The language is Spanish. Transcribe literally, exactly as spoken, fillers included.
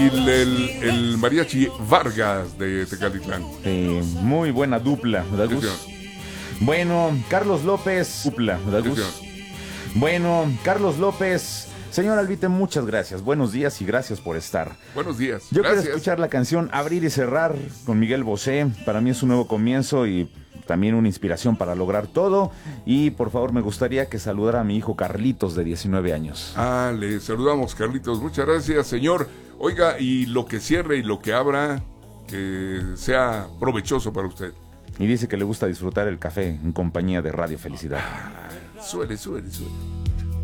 y el, el, el mariachi Vargas de Tecalitlán. Eh, muy buena dupla, ¿verdad, Gus? Bueno, Carlos López, dupla, ¿verdad, Gus? Bueno, Carlos López, señor Albite, muchas gracias. Buenos días y gracias por estar. Buenos días. Yo gracias. quiero escuchar la canción Abrir y Cerrar con Miguel Bosé. Para mí es un nuevo comienzo y también una inspiración para lograr todo. Y por favor me gustaría que saludara a mi hijo Carlitos de diecinueve años. Ah, le saludamos, Carlitos. Muchas gracias, señor. Oiga, y lo que cierre y lo que abra, que sea provechoso para usted. Y dice que le gusta disfrutar el café en compañía de Radio Felicidad. Ah, suele, suele, suele.